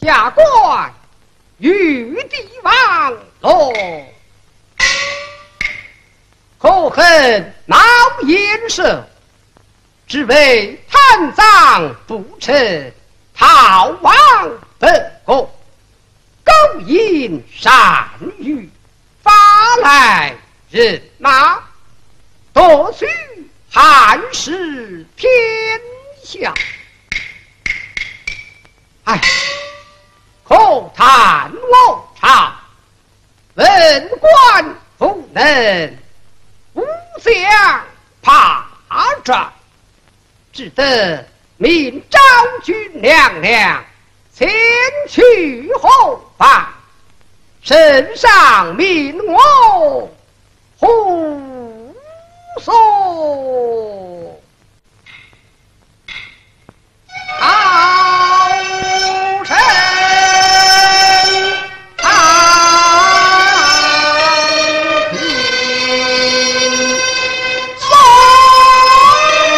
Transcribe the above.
下官玉帝王喽！可恨闹燕社，只为贪赃不成，逃亡本国，勾引善欲，发来人马，夺取汉室天下。哎，可叹我朝文官不能，武将怕战，只得命昭君娘娘前去后办，圣上命我护送。啊！